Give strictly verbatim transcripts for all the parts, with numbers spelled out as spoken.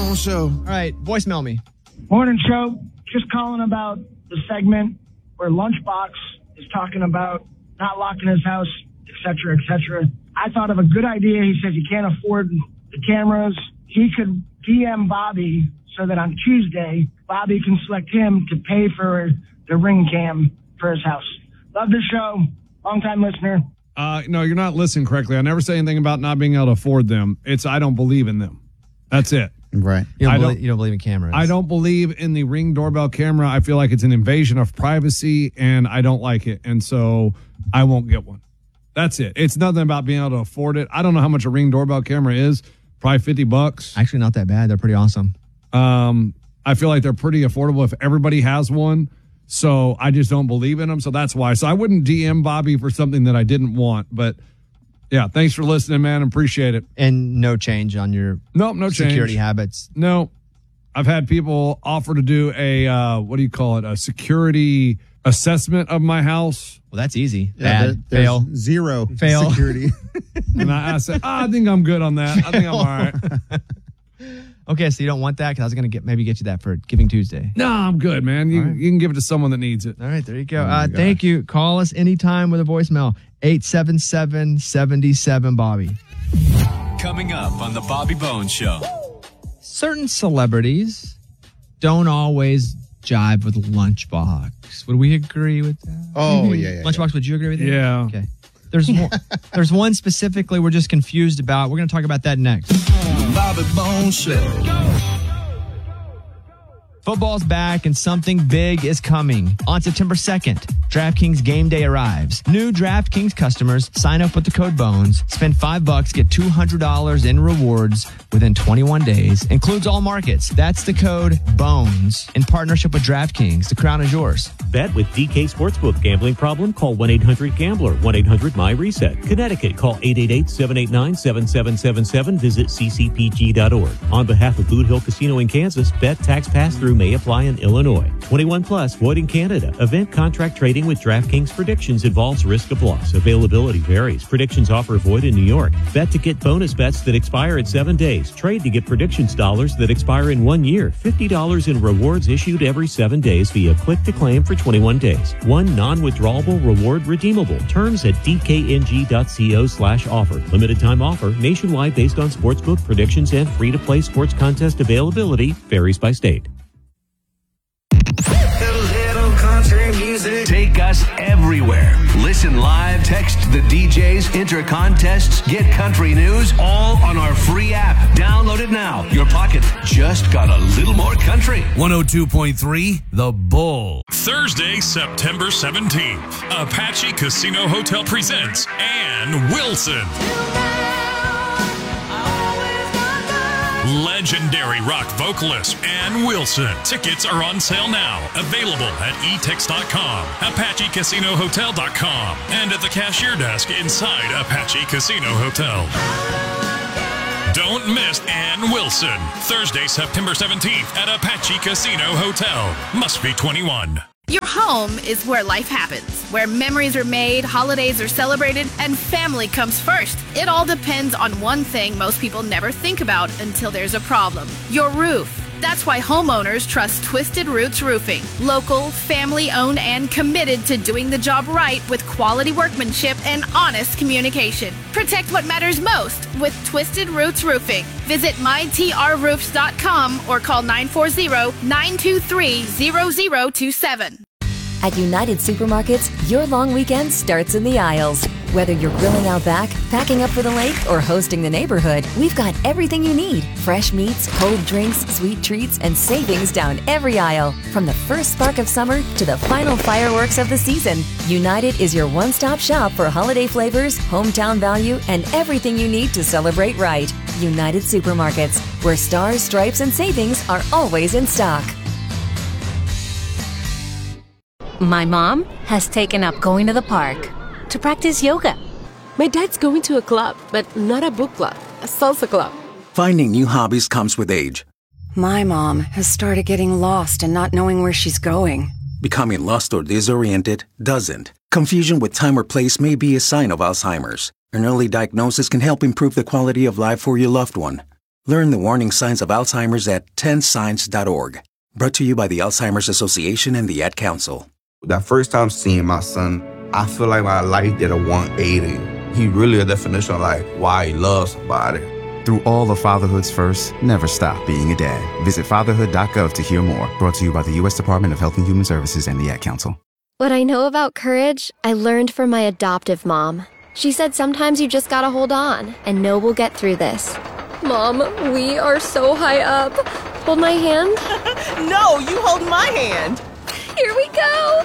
Bone Show. All right, voicemail me. Morning, show. Just calling about the segment where Lunchbox is talking about not locking his house, et cetera, et cetera. I thought of a good idea. He says he can't afford the cameras. He could D M Bobby so that on Tuesday, Bobby can select him to pay for the Ring cam for his house. Love the show. Long-time listener. Uh, no, you're not listening correctly. I never say anything about not being able to afford them. It's I don't believe in them. That's it. Right. You don't, I believe, don't, you don't believe in cameras. I don't believe in the Ring doorbell camera. I feel like it's an invasion of privacy, and I don't like it. And so I won't get one. That's it. It's nothing about being able to afford it. I don't know how much a Ring doorbell camera is. Probably fifty bucks. Actually, not that bad. They're pretty awesome. Um, I feel like they're pretty affordable if everybody has one. So I just don't believe in them. So that's why. So I wouldn't D M Bobby for something that I didn't want. But yeah, thanks for listening, man. Appreciate it. And no change on your nope, no security change. habits. No. I've had people offer to do a, uh, what do you call it, a security assessment of my house. Well, that's easy. Yeah, Bad. there, Fail. Zero Fail. security. And I, I said, oh, I think I'm good on that. I think I'm all right. Okay, so you don't want that? Because I was going to get maybe get you that for Giving Tuesday. No, I'm good, man. You, right. you can give it to someone that needs it. All right, there you go. Oh uh, thank you. Call us anytime with a voicemail. eight seven seven, seven seven, Bobby. Coming up on the Bobby Bones Show. Certain celebrities don't always jive with Lunchbox. Would we agree with that? Oh, yeah, yeah. Lunchbox, yeah. would you agree with that? Yeah. Okay. There's one, there's one specifically we're just confused about. We're going to talk about that next. Bobby Bone Show. Football's back and something big is coming. On September second, DraftKings Game Day arrives. New DraftKings customers sign up with the code BONES, spend five bucks, get two hundred dollars in rewards within twenty-one days. Includes all markets. That's the code BONES in partnership with DraftKings. The crown is yours. Bet with D K Sportsbook. Gambling problem? Call one eight hundred gambler. one eight hundred my reset. Connecticut. Call eight eight eight, seven eight nine, seven seven seven seven. Visit c c p g dot org. On behalf of Boot Hill Casino in Kansas, bet tax pass-through may apply in Illinois. twenty-one plus, void in Canada. Event contract trading with DraftKings Predictions involves risk of loss. Availability varies. Predictions offer void in New York. Bet to get bonus bets that expire in seven days. Trade to get predictions dollars that expire in one year. fifty dollars in rewards issued every seven days via click to claim for twenty-one days. One non-withdrawable reward redeemable. Terms at d k n g dot co slash offer. Limited time offer. Nationwide based on sportsbook predictions and free-to-play sports contest availability. Varies by state. Little country music. Take us everywhere. Listen live, text the D Js, enter contests, get country news, all on our free app. Download it now. Your pocket just got a little more country. one oh two point three The Bull. Thursday, September seventeenth, Apache Casino Hotel presents Ann Wilson. Legendary rock vocalist Ann Wilson. Tickets are on sale now. Available at e tix dot com, apache casino hotel dot com, and at the cashier desk inside Apache Casino Hotel. Don't miss Ann Wilson. Thursday, September seventeenth at Apache Casino Hotel. Must be twenty-one. Your home is where life happens, where memories are made, holidays are celebrated, and family comes first. It all depends on one thing most people never think about until there's a problem: your roof. That's why homeowners trust Twisted Roots Roofing. Local, family-owned, and committed to doing the job right with quality workmanship and honest communication. Protect what matters most with Twisted Roots Roofing. Visit my t r roofs dot com or call nine four zero, nine two three, zero zero two seven. At United Supermarkets, your long weekend starts in the aisles. Whether you're grilling out back, packing up for the lake, or hosting the neighborhood, we've got everything you need. Fresh meats, cold drinks, sweet treats, and savings down every aisle. From the first spark of summer to the final fireworks of the season, United is your one-stop shop for holiday flavors, hometown value, and everything you need to celebrate right. United Supermarkets, where stars, stripes, and savings are always in stock. My mom has taken up going to the park to practice yoga. My dad's going to a club, but not a book club, a salsa club. Finding new hobbies comes with age. My mom has started getting lost and not knowing where she's going. Becoming lost or disoriented doesn't. Confusion with time or place may be a sign of Alzheimer's. An early diagnosis can help improve the quality of life for your loved one. Learn the warning signs of Alzheimer's at ten signs dot org. Brought to you by the Alzheimer's Association and the Ad Council. That first time seeing my son, I feel like my life did a one eighty. He really a definition of like why he loves somebody. Through all of fatherhood's first, never stop being a dad. Visit fatherhood dot gov to hear more. Brought to you by the U S Department of Health and Human Services and the Ad Council. What I know about courage, I learned from my adoptive mom. She said sometimes you just gotta hold on and know we'll get through this. Mom, we are so high up. Hold my hand. No, you hold my hand. Here we go.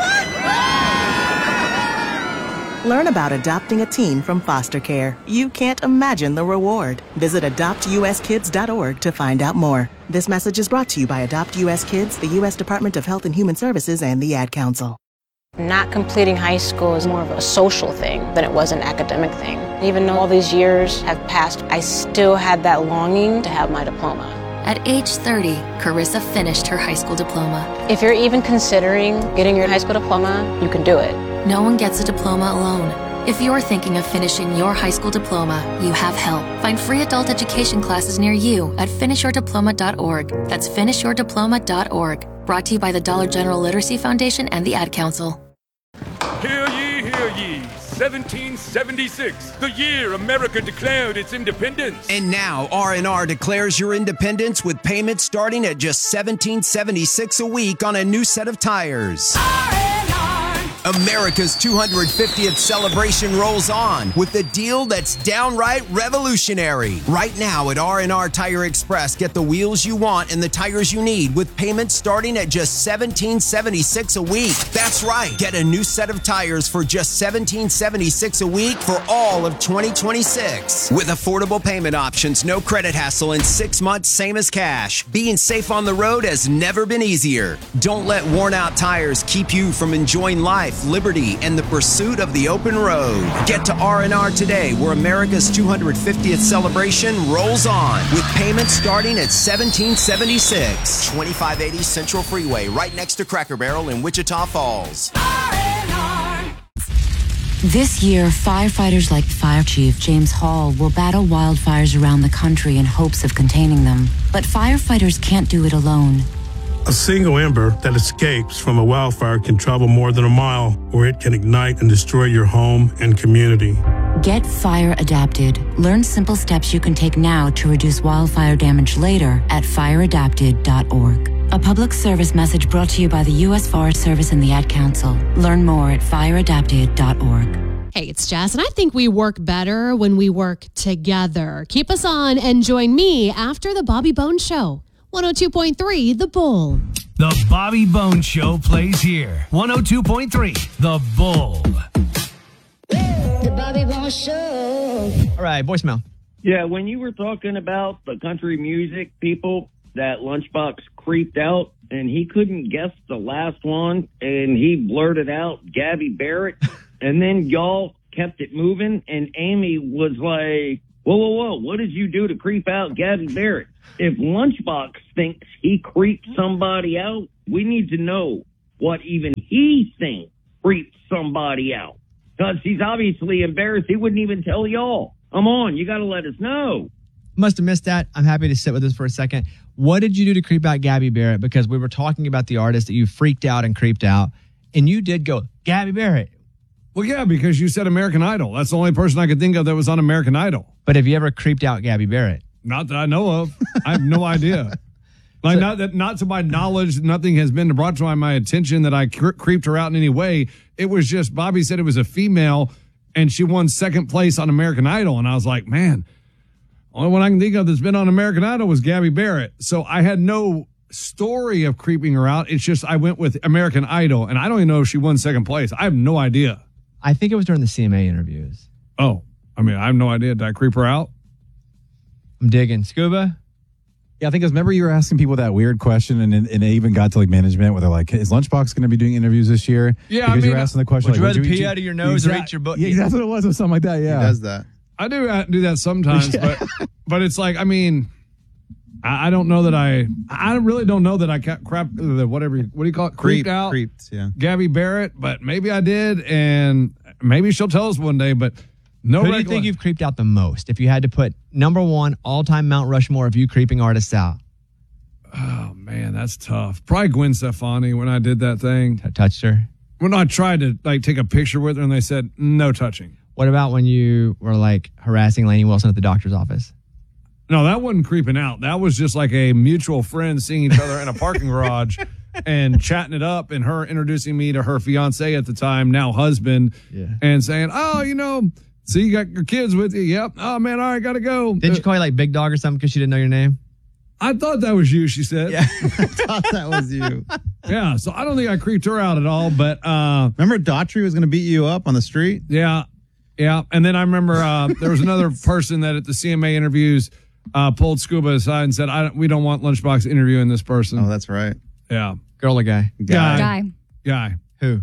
Learn about adopting a teen from foster care. You can't imagine the reward. Visit adopt u s kids dot org to find out more. This message is brought to you by Adopt U S Kids, the U S Department of Health and Human Services, and the Ad Council. Not completing high school is more of a social thing than it was an academic thing. Even though all these years have passed, I still had that longing to have my diploma. At age thirty, Carissa finished her high school diploma. If you're even considering getting your high school diploma, you can do it. No one gets a diploma alone. If you're thinking of finishing your high school diploma, you have help. Find free adult education classes near you at finish your diploma dot org. That's finish your diploma dot org. Brought to you by the Dollar General Literacy Foundation and the Ad Council. Hear ye, hear ye. seventeen seventy-six, the year America declared its independence. And now R and R declares your independence with payments starting at just seventeen seventy-six a week on a new set of tires. R and R. America's two hundred fiftieth celebration rolls on with a deal that's downright revolutionary. Right now at R and R Tire Express, get the wheels you want and the tires you need with payments starting at just seventeen seventy-six a week. That's right. Get a new set of tires for just seventeen seventy-six a week for all of twenty twenty-six. With affordable payment options, no credit hassle, and six months same as cash. Being safe on the road has never been easier. Don't let worn out tires keep you from enjoying life, liberty, and the pursuit of the open road. Get to R and R today, where America's two hundred fiftieth celebration rolls on with payments starting at seventeen seventy-six. twenty-five eighty Central Freeway, right next to Cracker Barrel in Wichita Falls. This year, firefighters like Fire Chief James Hall will battle wildfires around the country in hopes of containing them. But firefighters can't do it alone. A single ember that escapes from a wildfire can travel more than a mile, where it can ignite and destroy your home and community. Get fire adapted. Learn simple steps you can take now to reduce wildfire damage later at fire adapted dot org. A public service message brought to you by the U S Forest Service and the Ad Council. Learn more at fire adapted dot org. Hey, it's Jess, and I think we work better when we work together. Keep us on and join me after the Bobby Bones Show. one oh two point three The Bull. The Bobby Bones Show plays here. one oh two point three The Bull. The Bobby Bones Show. All right, voicemail. Yeah, when you were talking about the country music people, that Lunchbox creeped out, and he couldn't guess the last one, and he blurted out Gabby Barrett, and then y'all kept it moving, and Amy was like, whoa, whoa, whoa, what did you do to creep out Gabby Barrett? If Lunchbox thinks he creeped somebody out, we need to know what even he thinks creeped somebody out. Because he's obviously embarrassed. He wouldn't even tell y'all. Come on, you got to let us know. Must have missed that. I'm happy to sit with us for a second. What did you do to creep out Gabby Barrett? Because we were talking about the artist that you freaked out and creeped out, and you did go, Gabby Barrett. Well, yeah, because you said American Idol. That's the only person I could think of that was on American Idol. But have you ever creeped out Gabby Barrett? Not that I know of. I have no idea. Like, so, not that, not to my knowledge, nothing has been brought to my attention that I cre- creeped her out in any way. It was just, Bobby said it was a female, and she won second place on American Idol. And I was like, man, only one I can think of that's been on American Idol was Gabby Barrett. So I had no story of creeping her out. It's just I went with American Idol, and I don't even know if she won second place. I have no idea. I think it was during the C M A interviews. Oh, I mean, I have no idea. Did I creep her out? I'm digging. Scuba? Yeah, I think it was, remember you were asking people that weird question, and, and it even got to like management where they're like, is Lunchbox going to be doing interviews this year? Yeah, because I mean, you were asking the question. Would like, you rather would pee you, out of your nose exact, or eat your butt? Yeah, that's what it was, or something like that, yeah. He does that. I do uh, do that sometimes, but but it's like, I mean, I, I don't know that I, I really don't know that I ca- crap, uh, whatever, you, what do you call it? Creeped Creep, out? Creeped, yeah. Gabby Barrett, but maybe I did, and maybe she'll tell us one day, but No Who do you regular- think you've creeped out the most? If you had to put number one all-time Mount Rushmore of you creeping artists out. Oh, man, that's tough. Probably Gwen Stefani when I did that thing. T- touched her? When I tried to like take a picture with her and they said, no touching. What about when you were like harassing Lainey Wilson at the doctor's office? No, that wasn't creeping out. That was just like a mutual friend seeing each other in a parking garage and chatting it up, and her introducing me to her fiance at the time, now husband, yeah. and saying, oh, you know, so you got your kids with you. Yep. Oh, man, all right, got to go. Did you call you like Big Dog or something because she didn't know your name? I thought that was you, she said. Yeah, I thought that was you. Yeah, so I don't think I creeped her out at all, but... uh Remember Daughtry was going to beat you up on the street? Yeah, yeah. And then I remember uh there was another person that at the C M A interviews uh pulled Scuba aside and said, I don't, we don't want Lunchbox interviewing this person. Oh, that's right. Yeah. Girl or guy? Guy. Guy. Guy. Who?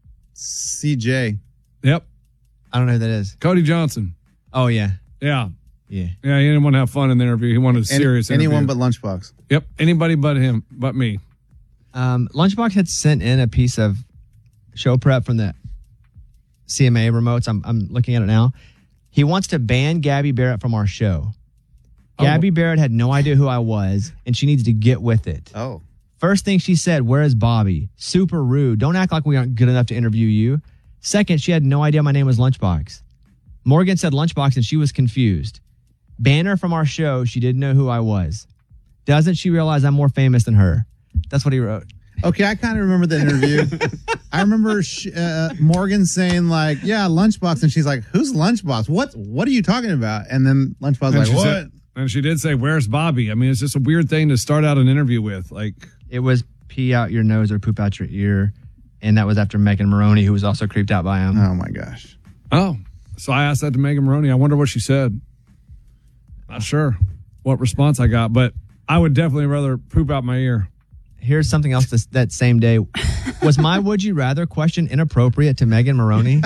C J. Yep. I don't know who that is. Cody Johnson. Oh, yeah. Yeah. Yeah. Yeah, he didn't want to have fun in the interview. He wanted a Any- serious interview. anyone but Lunchbox. Yep. Anybody but him, but me. Um, Lunchbox had sent in a piece of show prep from the C M A remotes. I'm, I'm looking at it now. He wants to ban Gabby Barrett from our show. Oh. Gabby Barrett had no idea who I was, and she needs to get with it. Oh. First thing she said, where is Bobby? Super rude. Don't act like we aren't good enough to interview you. Second, she had no idea my name was Lunchbox. Morgan said Lunchbox, and she was confused. Ban her from our show. She didn't know who I was. Doesn't she realize I'm more famous than her? That's what he wrote. Okay, I kind of remember that interview. I remember sh- uh, Morgan saying like, "Yeah, Lunchbox," and she's like, "Who's Lunchbox? What? What are you talking about?" And then Lunchbox And like, she "What?" said- and she did say, where's Bobby? I mean, it's just a weird thing to start out an interview with. Like, It was pee out your nose or poop out your ear. And that was after Megan Maroney, who was also creeped out by him. Oh, my gosh. oh. So I asked that to Megan Maroney. I wonder what she said. Not sure what response I got, but I would definitely rather poop out my ear. Here's something else this, that same day. Was my would you rather question inappropriate to Megan Maroney?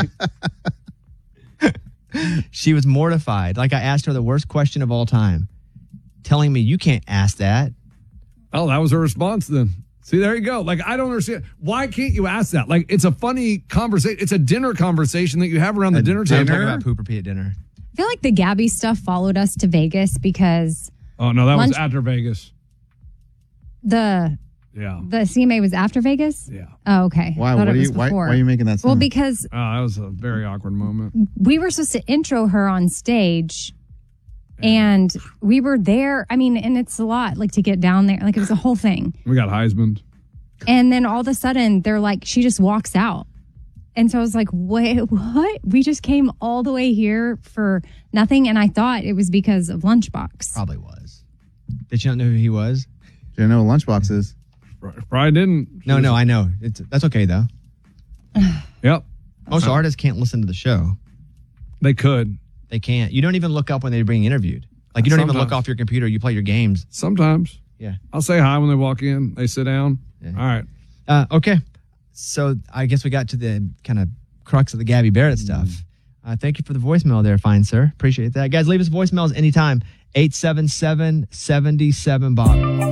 She was mortified. Like I asked her the worst question of all time, telling me, you can't ask that. Oh, that was her response then. See, there you go. Like, I don't understand. Why can't you ask that? Like, it's a funny conversation. It's a dinner conversation that you have around the dinner Talking table. about poop or pee at dinner. I feel like the Gabby stuff followed us to Vegas because Oh, no, that Lunch- was after Vegas. the Yeah. the C M A was after Vegas? Yeah. Oh, okay. Why? I thought What it are was you? Why, before. why are you making that? Well, sound? because Oh, that was a very awkward moment. we were supposed to intro her on stage and we were there. I mean, and it's a lot like to get down there. Like it was a whole thing. We got Heisman. And then all of a sudden they're like, she just walks out. And so I was like, wait, what? We just came all the way here for nothing. And I thought it was because of Lunchbox. Probably was. Did you not know who he was? Do you know what Lunchbox is? Probably didn't. No, no, I know. It's, that's okay, though. Yep. Most artists can't listen to the show. They could. They can't. You don't even look up when they're being interviewed. Like, you don't even look Sometimes. off your computer. You play your games. Sometimes. Yeah. I'll say hi when they walk in. They sit down. All right. Uh, okay. So I guess we got to the kind of crux of the Gabby Barrett stuff. Uh, thank you for the voicemail there, fine sir. Appreciate that. Guys, leave us voicemails anytime. eight seven seven, seven seven, B O B.